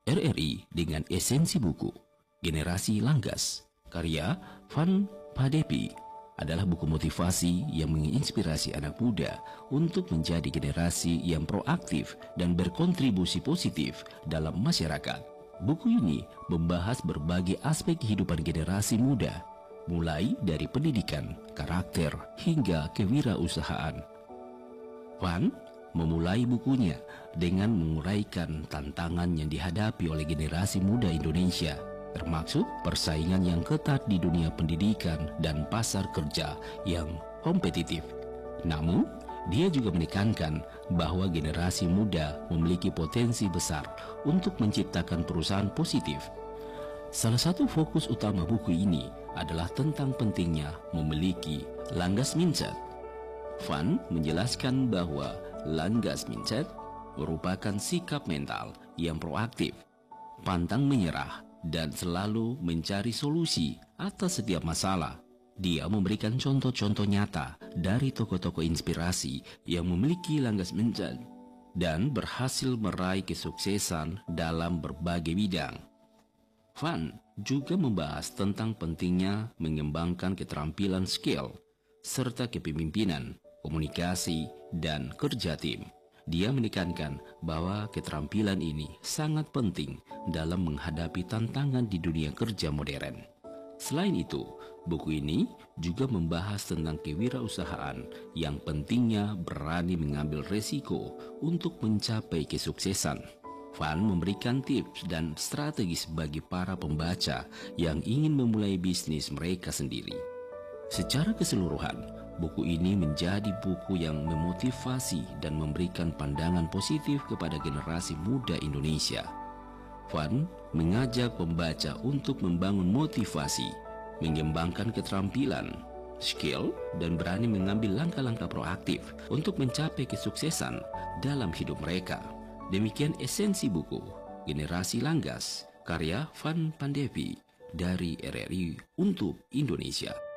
RRI dengan esensi buku Generasi Langgas, karya Van Padepi, adalah buku motivasi yang menginspirasi anak muda untuk menjadi generasi yang proaktif dan berkontribusi positif dalam masyarakat. Buku ini membahas berbagai aspek kehidupan generasi muda, mulai dari pendidikan, karakter, hingga kewirausahaan. Van memulai bukunya dengan menguraikan tantangan yang dihadapi oleh generasi muda Indonesia, termasuk persaingan yang ketat di dunia pendidikan dan pasar kerja yang kompetitif. Namun, dia juga menekankan bahwa generasi muda memiliki potensi besar untuk menciptakan perusahaan positif. Salah satu fokus utama buku ini adalah tentang pentingnya memiliki langgas mindset. Van menjelaskan bahwa langgas mindset merupakan sikap mental yang proaktif, pantang menyerah, dan selalu mencari solusi atas setiap masalah. Dia memberikan contoh-contoh nyata dari tokoh-tokoh inspirasi yang memiliki langgas mindset dan berhasil meraih kesuksesan dalam berbagai bidang. Van juga membahas tentang pentingnya mengembangkan keterampilan skill serta kepemimpinan, komunikasi, dan kerja tim. Dia menekankan bahwa keterampilan ini sangat penting dalam menghadapi tantangan di dunia kerja modern. Selain itu, buku ini juga membahas tentang kewirausahaan yang pentingnya berani mengambil resiko untuk mencapai kesuksesan. Van memberikan tips dan strategi bagi para pembaca yang ingin memulai bisnis mereka sendiri. Secara keseluruhan, buku ini menjadi buku yang memotivasi dan memberikan pandangan positif kepada generasi muda Indonesia. Van mengajak pembaca untuk membangun motivasi, mengembangkan keterampilan, skill, dan berani mengambil langkah-langkah proaktif untuk mencapai kesuksesan dalam hidup mereka. Demikian esensi buku Generasi Langgas, karya Van Padepi dari RRI untuk Indonesia.